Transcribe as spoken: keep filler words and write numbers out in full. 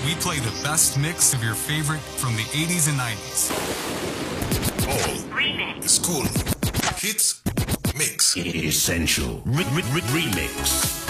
we play the best mix of your favorite from the eighties and nineties. All remix is cool. Hits mix. Essential re re re remix.